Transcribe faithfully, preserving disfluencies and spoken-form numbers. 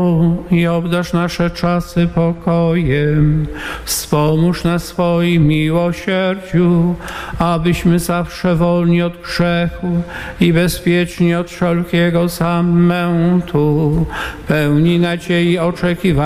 i obdarz nasze czasy pokojem. Wspomóż nas swoim miłosierdziu, abyśmy zawsze wolni od grzechu i bezpieczni od wszelkiego zamętu, pełni nadziei oczekiwania